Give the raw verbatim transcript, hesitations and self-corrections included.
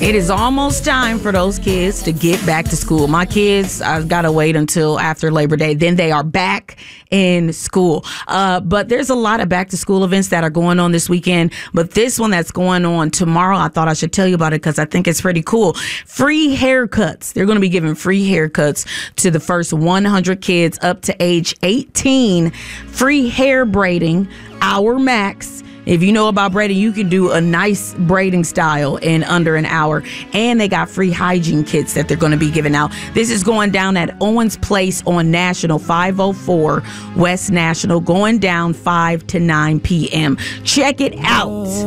It is almost time for those kids to get back to school. My kids, I've got to wait until after Labor Day. Then they are back in school. Uh, but there's a lot of back to school events that are going on this weekend. But this one that's going on tomorrow, I thought I should tell you about it because I think it's pretty cool. Free haircuts. They're going to be giving free haircuts to the first one hundred kids up to age eighteen. Free hair braiding, hour max. If you know about braiding, you can do a nice braiding style in under an hour. And they got free hygiene kits that they're going to be giving out. This is going down at Owens Place on National, five oh four West National, going down five to nine p.m. Check it out.